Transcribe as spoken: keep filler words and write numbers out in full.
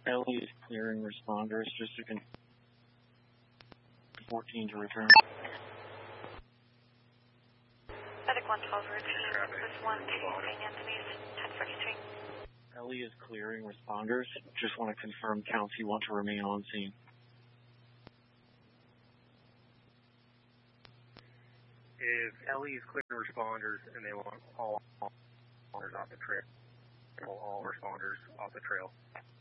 Ellie is clearing responders just to con- fourteen to return. Medic one twelve routine, this one Saint Anthony's, ten forty-three. Ellie is clearing responders. Just want to confirm counts you want to remain on scene. If Ellie is clearing responders and they want all responders off the trail, all responders off the trail.